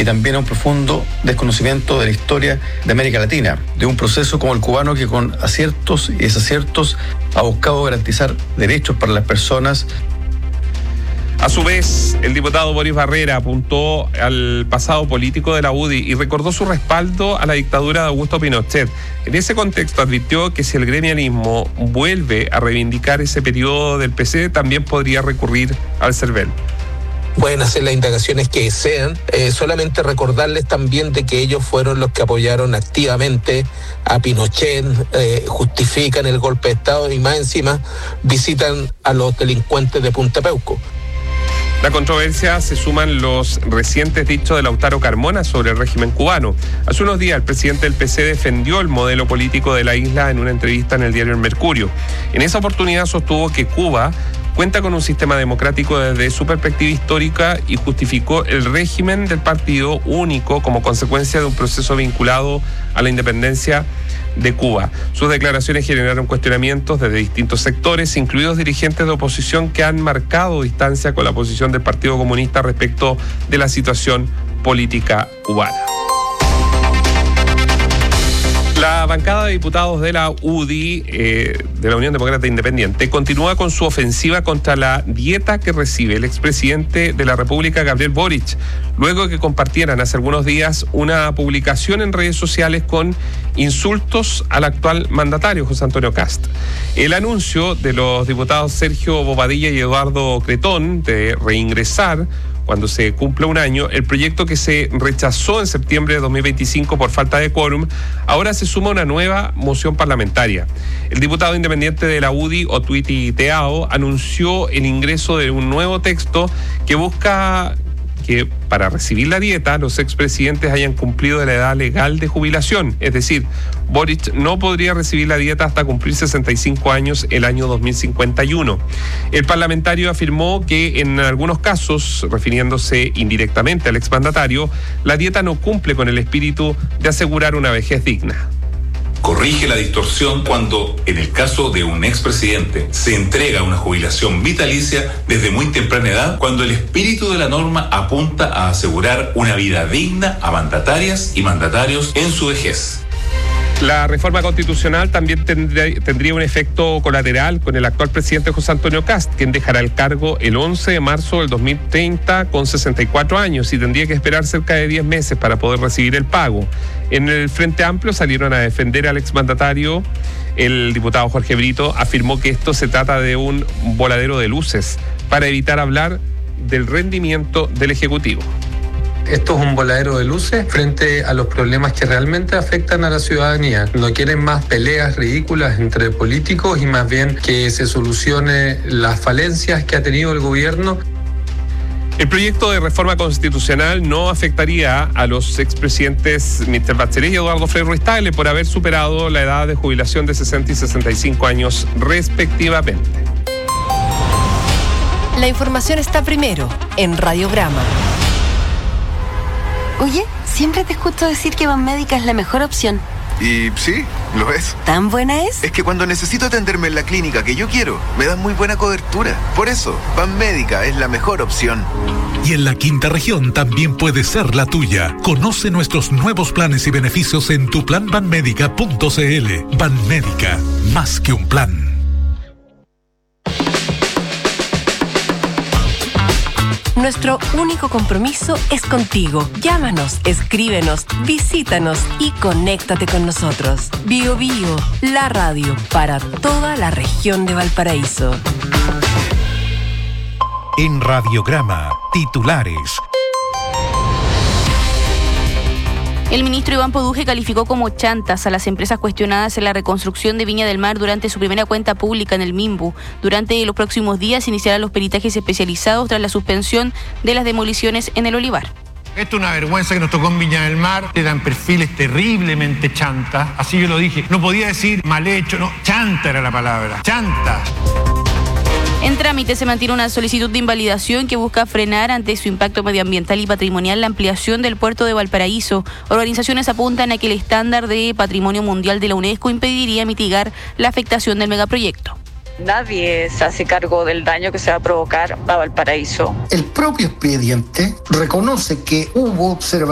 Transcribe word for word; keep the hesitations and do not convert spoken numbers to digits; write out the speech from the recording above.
y también a un profundo desconocimiento de la historia de América Latina, de un proceso como el cubano que con aciertos y desaciertos ha buscado garantizar derechos para las personas. A su vez, el diputado Boris Barrera apuntó al pasado político de la U D I y recordó su respaldo a la dictadura de Augusto Pinochet. En ese contexto advirtió que si el gremialismo vuelve a reivindicar ese periodo del P C, también podría recurrir al CERVEL. Pueden hacer las indagaciones que sean, eh, solamente recordarles también de que ellos fueron los que apoyaron activamente a Pinochet, eh, justifican el golpe de Estado y más encima visitan a los delincuentes de Punta Peuco. La controversia se suman los recientes dichos de Lautaro Carmona sobre el régimen cubano. Hace unos días el presidente del P C defendió el modelo político de la isla en una entrevista en el diario El Mercurio. En esa oportunidad sostuvo que Cuba cuenta con un sistema democrático desde su perspectiva histórica y justificó el régimen del partido único como consecuencia de un proceso vinculado a la independencia de Cuba. Sus declaraciones generaron cuestionamientos desde distintos sectores, incluidos dirigentes de oposición que han marcado distancia con la posición del Partido Comunista respecto de la situación política cubana. La bancada de diputados de la U D I, eh, de la Unión Demócrata Independiente, continúa con su ofensiva contra la dieta que recibe el expresidente de la República, Gabriel Boric, luego de que compartieran hace algunos días una publicación en redes sociales con insultos al actual mandatario, José Antonio Kast. El anuncio de los diputados Sergio Bobadilla y Eduardo Cretón de reingresar cuando se cumpla un año, el proyecto que se rechazó en septiembre de dos mil veinticinco por falta de quórum, ahora se suma una nueva moción parlamentaria. El diputado independiente de la U D I, Otuiti Teao, anunció el ingreso de un nuevo texto que busca que para recibir la dieta los expresidentes hayan cumplido de la edad legal de jubilación. Es decir, Boric no podría recibir la dieta hasta cumplir sesenta y cinco años el año dos mil cincuenta y uno. El parlamentario afirmó que en algunos casos, refiriéndose indirectamente al exmandatario, la dieta no cumple con el espíritu de asegurar una vejez digna. Corrige la distorsión cuando, en el caso de un expresidente, se entrega una jubilación vitalicia desde muy temprana edad, cuando el espíritu de la norma apunta a asegurar una vida digna a mandatarias y mandatarios en su vejez. La reforma constitucional también tendría, tendría un efecto colateral con el actual presidente José Antonio Kast, quien dejará el cargo el once de marzo del dos mil treinta con sesenta y cuatro años y tendría que esperar cerca de diez meses para poder recibir el pago. En el Frente Amplio salieron a defender al exmandatario. El diputado Jorge Brito afirmó que esto se trata de un voladero de luces para evitar hablar del rendimiento del Ejecutivo. Esto es un voladero de luces frente a los problemas que realmente afectan a la ciudadanía. No quieren más peleas ridículas entre políticos y más bien que se solucione las falencias que ha tenido el gobierno. El proyecto de reforma constitucional no afectaría a los expresidentes mister Bachelet y Eduardo Frei Ruiz-Tagle por haber superado la edad de jubilación de sesenta y sesenta y cinco años respectivamente. La información está primero en Radiograma. Oye, siempre te escucho decir que Banmédica es la mejor opción. Y sí, lo es. ¿Tan buena es? Es que cuando necesito atenderme en la clínica que yo quiero, me dan muy buena cobertura. Por eso, Banmédica es la mejor opción. Y en la quinta región también puede ser la tuya. Conoce nuestros nuevos planes y beneficios en tu plan banmédica punto c l. Banmédica, más que un plan. Nuestro único compromiso es contigo. Llámanos, escríbenos, visítanos y conéctate con nosotros. Bio Bio, la radio para toda la región de Valparaíso. En Radiograma, titulares. El ministro Iván Poduje calificó como chantas a las empresas cuestionadas en la reconstrucción de Viña del Mar durante su primera cuenta pública en el Minbu. Durante los próximos días iniciarán los peritajes especializados tras la suspensión de las demoliciones en el olivar. Esto es una vergüenza que nos tocó en Viña del Mar. Te dan perfiles terriblemente chantas. Así yo lo dije. No podía decir mal hecho, no. Chanta era la palabra. Chanta. En trámite se mantiene una solicitud de invalidación que busca frenar ante su impacto medioambiental y patrimonial la ampliación del puerto de Valparaíso. Organizaciones apuntan a que el estándar de patrimonio mundial de la UNESCO impediría mitigar la afectación del megaproyecto. Nadie se hace cargo del daño que se va a provocar a Valparaíso. El propio expediente reconoce que hubo observaciones